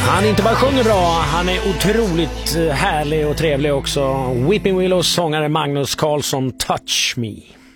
Han inte bara sjunger bra, han är otroligt härlig och trevlig också. Weeping Willows sångare Magnus Carlsson, Touch Me.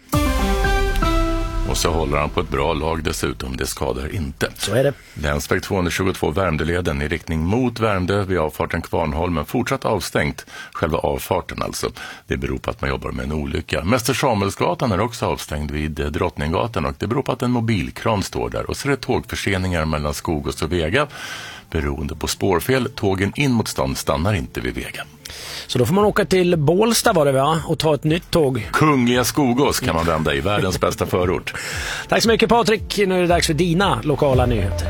Och så håller han på ett bra lag dessutom, det skadar inte. Så är det. Länsväg 222 Värmdöleden i riktning mot Värmdö vid avfarten Kvarnholmen fortsatt avstängt, själva avfarten alltså. Det beror på att man jobbar med en olycka. Mäster Samuelsgatan är också avstängd vid Drottninggatan och det beror på att en mobilkran står där. Och så är det tågförseningar mellan Skogås och Vega. Beroende på spårfel, tågen in mot stan stannar inte vid Vega. Så då får man åka till Bålsta var det va? Och ta ett nytt tåg. Kungliga Skogås kan man vända i, världens bästa förort. Tack så mycket Patrik, nu är det dags för dina lokala nyheter.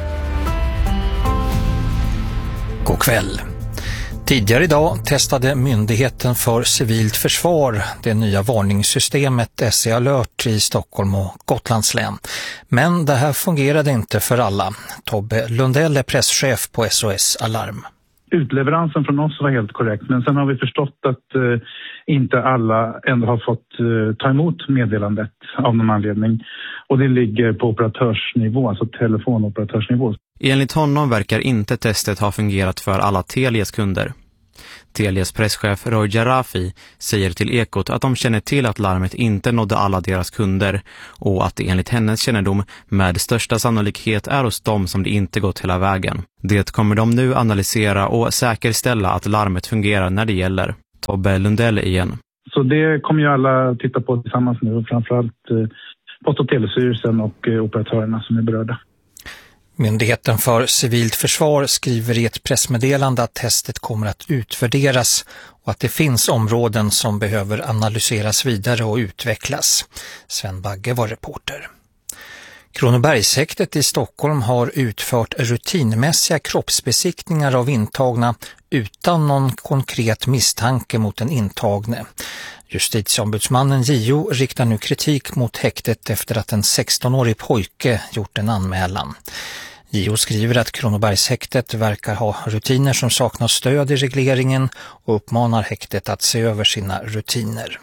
God kväll. Tidigare idag testade Myndigheten för civilt försvar det nya varningssystemet SE Alert i Stockholm och Gotlands län. Men det här fungerade inte för alla. Tobbe Lundell är presschef på SOS Alarm. Utleveransen från oss var helt korrekt, men sen har vi förstått att inte alla ändå har fått ta emot meddelandet av någon anledning. Och det ligger på operatörsnivå, alltså telefonoperatörsnivå. Enligt honom verkar inte testet ha fungerat för alla Telias kunder. Telias presschef Roy Jarafi säger till Ekot att de känner till att larmet inte nådde alla deras kunder och att det enligt hennes kännedom med största sannolikhet är hos dem som det inte gått hela vägen. Det kommer de nu analysera och säkerställa att larmet fungerar när det gäller. Tobbe Lundell igen. Så det kommer ju alla titta på tillsammans nu, framförallt Post- och telestyrelsen och operatörerna som är berörda. Myndigheten för civilt försvar skriver i ett pressmeddelande att testet kommer att utvärderas och att det finns områden som behöver analyseras vidare och utvecklas. Sven Bagge var reporter. Kronobergshäktet i Stockholm har utfört rutinmässiga kroppsbesiktningar av intagna utan någon konkret misstanke mot den intagne. Justitieombudsmannen JO riktar nu kritik mot häktet efter att en 16-årig pojke gjort en anmälan. JO skriver att Kronobergshäktet verkar ha rutiner som saknar stöd i regleringen och uppmanar häktet att se över sina rutiner.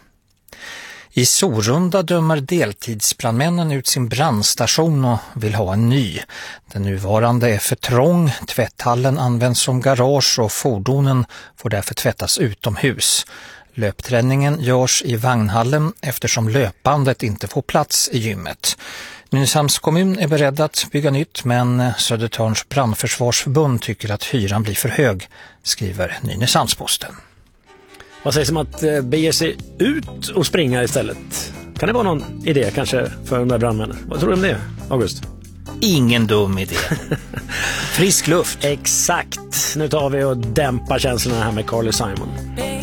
I Sorunda dömer deltidsbrandmännen ut sin brandstation och vill ha en ny. Den nuvarande är för trång, tvätthallen används som garage och fordonen får därför tvättas utomhus. Löpträningen görs i vagnhallen eftersom löpbandet inte får plats i gymmet. Nynäshamns kommun är beredd att bygga nytt men Södertörns brandförsvarsförbund tycker att hyran blir för hög, skriver Nynäshamnsposten. Vad sägs om att bege sig ut och springa istället? Kan det vara någon idé kanske för de där brandmännen? Vad tror du om det, August? Ingen dum idé. Frisk luft. Exakt. Nu tar vi och dämpar känslorna här med Carly Simon.